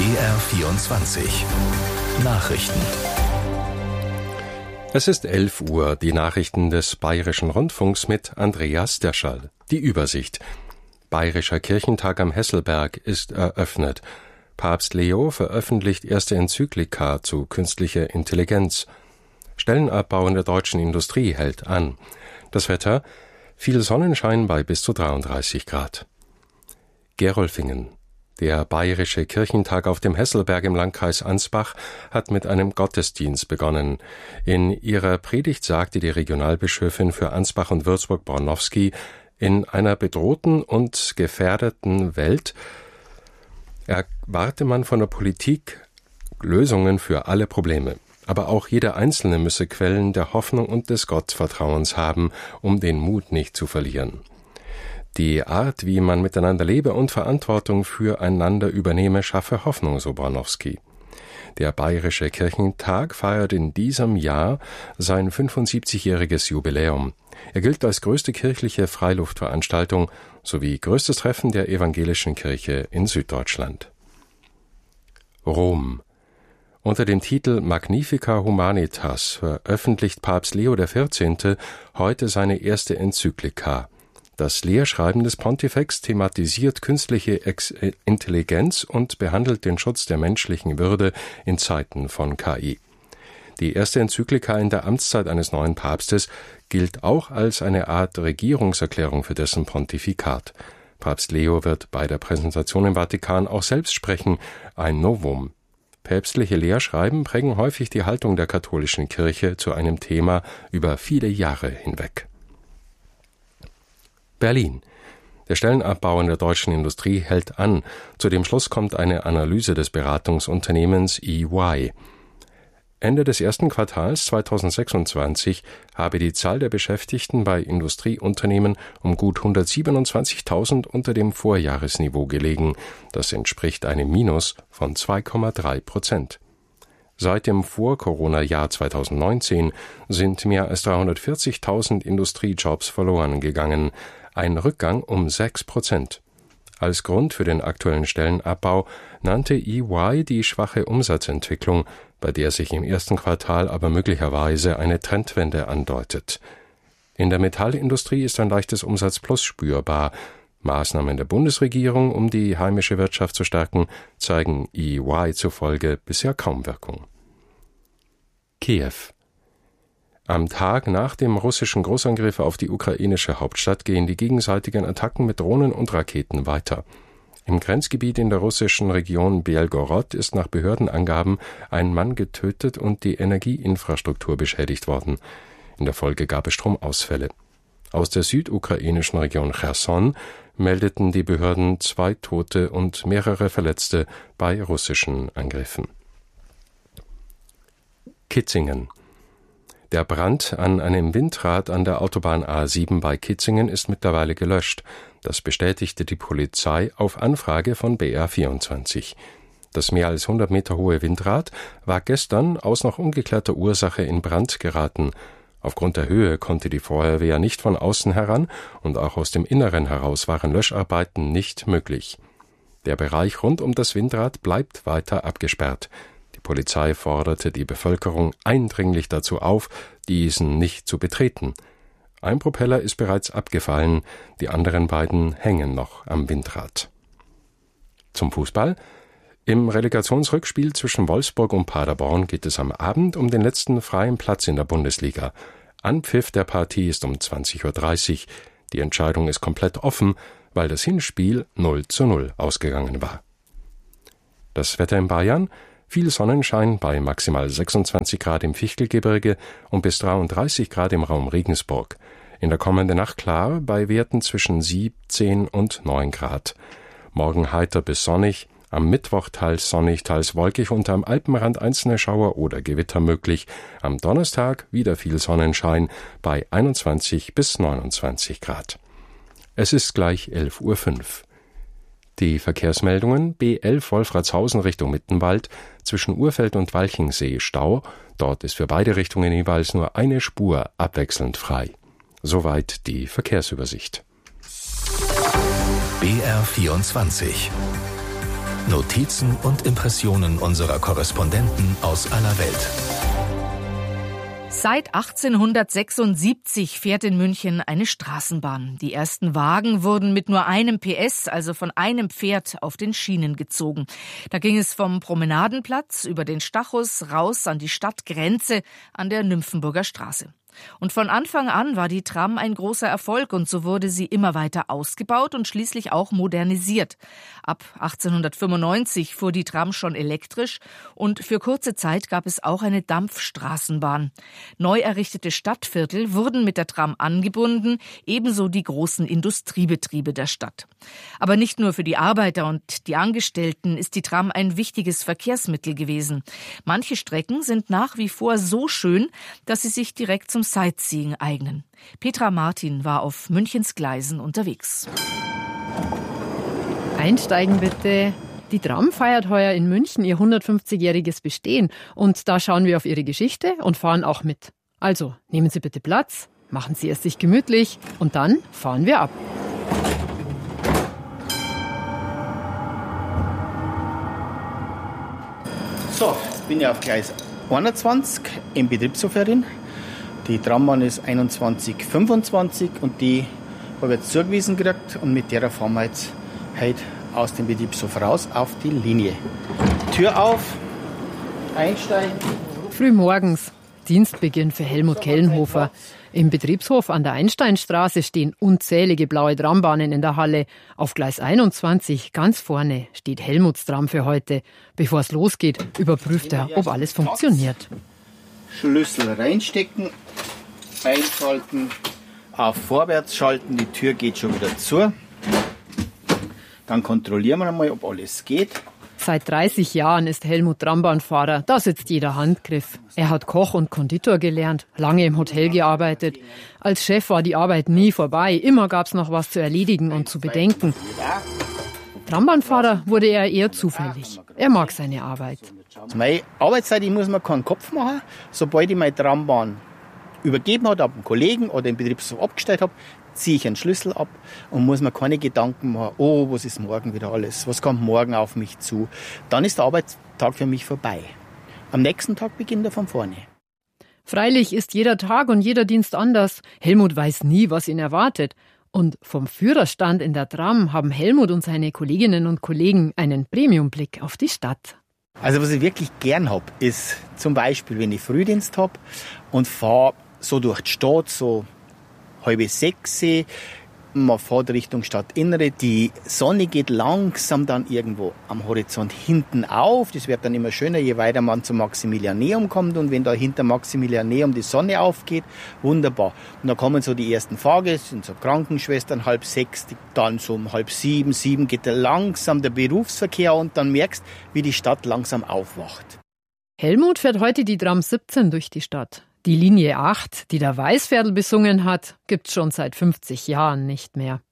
BR24 Nachrichten. Es ist 11 Uhr, die Nachrichten des Bayerischen Rundfunks mit Andreas Derschall. Die Übersicht. Bayerischer Kirchentag am Hesselberg ist eröffnet. Papst Leo veröffentlicht erste Enzyklika zu künstlicher Intelligenz. Stellenabbau in der deutschen Industrie hält an. Das Wetter: viel Sonnenschein bei bis zu 33 Grad. Gerolfingen. Der Bayerische Kirchentag auf dem Hesselberg im Landkreis Ansbach hat mit einem Gottesdienst begonnen. In ihrer Predigt sagte die Regionalbischöfin für Ansbach und Würzburg Bornowski, in einer bedrohten und gefährdeten Welt erwarte man von der Politik Lösungen für alle Probleme. Aber auch jeder Einzelne müsse Quellen der Hoffnung und des Gottvertrauens haben, um den Mut nicht zu verlieren. Die Art, wie man miteinander lebe und Verantwortung füreinander übernehme, schaffe Hoffnung, so Bornowski. Der Bayerische Kirchentag feiert in diesem Jahr sein 75-jähriges Jubiläum. Er gilt als größte kirchliche Freiluftveranstaltung sowie größtes Treffen der evangelischen Kirche in Süddeutschland. Rom. Unter dem Titel Magnifica Humanitas veröffentlicht Papst Leo XIV. Heute seine erste Enzyklika. Das Lehrschreiben des Pontifex thematisiert künstliche Intelligenz und behandelt den Schutz der menschlichen Würde in Zeiten von KI. Die erste Enzyklika in der Amtszeit eines neuen Papstes gilt auch als eine Art Regierungserklärung für dessen Pontifikat. Papst Leo wird bei der Präsentation im Vatikan auch selbst sprechen, ein Novum. Päpstliche Lehrschreiben prägen häufig die Haltung der katholischen Kirche zu einem Thema über viele Jahre hinweg. Berlin. Der Stellenabbau in der deutschen Industrie hält an. Zu dem Schluss kommt eine Analyse des Beratungsunternehmens EY. Ende des ersten Quartals 2026 habe die Zahl der Beschäftigten bei Industrieunternehmen um gut 127.000 unter dem Vorjahresniveau gelegen. Das entspricht einem Minus von 2,3%. Seit dem Vor-Corona-Jahr 2019 sind mehr als 340.000 Industriejobs verloren gegangen, ein Rückgang um 6%. Als Grund für den aktuellen Stellenabbau nannte EY die schwache Umsatzentwicklung, bei der sich im ersten Quartal aber möglicherweise eine Trendwende andeutet. In der Metallindustrie ist ein leichtes Umsatzplus spürbar. Maßnahmen der Bundesregierung, um die heimische Wirtschaft zu stärken, zeigen EY zufolge bisher kaum Wirkung. Kiew. Am Tag nach dem russischen Großangriff auf die ukrainische Hauptstadt gehen die gegenseitigen Attacken mit Drohnen und Raketen weiter. Im Grenzgebiet in der russischen Region Belgorod ist nach Behördenangaben ein Mann getötet und die Energieinfrastruktur beschädigt worden. In der Folge gab es Stromausfälle. Aus der südukrainischen Region Cherson meldeten die Behörden 2 Tote und mehrere Verletzte bei russischen Angriffen. Kitzingen. Der Brand an einem Windrad an der Autobahn A7 bei Kitzingen ist mittlerweile gelöscht. Das bestätigte die Polizei auf Anfrage von BR24. Das mehr als 100 Meter hohe Windrad war gestern aus noch ungeklärter Ursache in Brand geraten. Aufgrund der Höhe konnte die Feuerwehr nicht von außen heran und auch aus dem Inneren heraus waren Löscharbeiten nicht möglich. Der Bereich rund um das Windrad bleibt weiter abgesperrt. Die Polizei forderte die Bevölkerung eindringlich dazu auf, diesen nicht zu betreten. Ein Propeller ist bereits abgefallen, die anderen beiden hängen noch am Windrad. Zum Fußball. Im Relegationsrückspiel zwischen Wolfsburg und Paderborn geht es am Abend um den letzten freien Platz in der Bundesliga. Anpfiff der Partie ist um 20.30 Uhr. Die Entscheidung ist komplett offen, weil das Hinspiel 0:0 ausgegangen war. Das Wetter in Bayern: viel Sonnenschein bei maximal 26 Grad im Fichtelgebirge und bis 33 Grad im Raum Regensburg. In der kommenden Nacht klar bei Werten zwischen 17 und 9 Grad. Morgen heiter bis sonnig, am Mittwoch teils sonnig, teils wolkig und am Alpenrand einzelne Schauer oder Gewitter möglich. Am Donnerstag wieder viel Sonnenschein bei 21 bis 29 Grad. Es ist gleich 11:05 Uhr. Die Verkehrsmeldungen: B11 Wolfratshausen Richtung Mittenwald, zwischen Urfeld und Walchensee Stau. Dort ist für beide Richtungen jeweils nur eine Spur abwechselnd frei. Soweit die Verkehrsübersicht. BR24 Notizen und Impressionen unserer Korrespondenten aus aller Welt. Seit 1876 fährt in München eine Straßenbahn. Die ersten Wagen wurden mit nur einem PS, also von einem Pferd, auf den Schienen gezogen. Da ging es vom Promenadenplatz über den Stachus raus an die Stadtgrenze an der Nymphenburger Straße. Und von Anfang an war die Tram ein großer Erfolg und so wurde sie immer weiter ausgebaut und schließlich auch modernisiert. Ab 1895 fuhr die Tram schon elektrisch und für kurze Zeit gab es auch eine Dampfstraßenbahn. Neu errichtete Stadtviertel wurden mit der Tram angebunden, ebenso die großen Industriebetriebe der Stadt. Aber nicht nur für die Arbeiter und die Angestellten ist die Tram ein wichtiges Verkehrsmittel gewesen. Manche Strecken sind nach wie vor so schön, dass sie sich direkt zum Sightseeing eignen. Petra Martin war auf Münchens Gleisen unterwegs. Einsteigen bitte. Die Tram feiert heuer in München ihr 150-jähriges Bestehen und da schauen wir auf ihre Geschichte und fahren auch mit. Also, nehmen Sie bitte Platz, machen Sie es sich gemütlich und dann fahren wir ab. So, jetzt bin ich auf Gleis 21 im Betriebshof herin. Die Trambahn ist 2125 und die habe ich jetzt zugewiesen gekriegt und mit der fahren wir jetzt heute aus dem Betriebshof raus auf die Linie. Tür auf, einsteigen. Frühmorgens, Dienstbeginn für Helmut Kellenhofer. Im Betriebshof an der Einsteinstraße stehen unzählige blaue Trambahnen in der Halle. Auf Gleis 21, ganz vorne, steht Helmuts Tram für heute. Bevor es losgeht, überprüft er, ob alles funktioniert. Schlüssel reinstecken, einschalten, auf Vorwärts schalten, die Tür geht schon wieder zu. Dann kontrollieren wir einmal, ob alles geht. Seit 30 Jahren ist Helmut Trambahnfahrer, da sitzt jeder Handgriff. Er hat Koch und Konditor gelernt, lange im Hotel gearbeitet. Als Chef war die Arbeit nie vorbei, immer gab's noch was zu erledigen und zu bedenken. Trambahnfahrer wurde er eher zufällig. Er mag seine Arbeit. Meine Arbeitszeit, ich muss mir keinen Kopf machen. Sobald ich meine Trambahn übergeben habe, einen Kollegen oder im Betriebshof abgestellt habe, ziehe ich einen Schlüssel ab und muss mir keine Gedanken machen, oh, was ist morgen wieder alles, was kommt morgen auf mich zu. Dann ist der Arbeitstag für mich vorbei. Am nächsten Tag beginnt er von vorne. Freilich ist jeder Tag und jeder Dienst anders. Helmut weiß nie, was ihn erwartet. Und vom Führerstand in der Tram haben Helmut und seine Kolleginnen und Kollegen einen Premiumblick auf die Stadt. Also was ich wirklich gern habe, ist zum Beispiel, wenn ich Frühdienst habe und fahre so durch die Stadt, so 5:30, man fährt Richtung Stadtinnere, die Sonne geht langsam dann irgendwo am Horizont hinten auf, das wird dann immer schöner, je weiter man zum Maximilianeum kommt und wenn da hinter Maximilianeum die Sonne aufgeht, wunderbar. Und da kommen so die ersten Fahrgäste, sind so Krankenschwestern, 5:30, dann so um 6:30, 7 geht langsam der Berufsverkehr und dann merkst, wie die Stadt langsam aufwacht. Helmut fährt heute die Tram 17 durch die Stadt. Die Linie 8, die der Weißviertel besungen hat, gibt's schon seit 50 Jahren nicht mehr.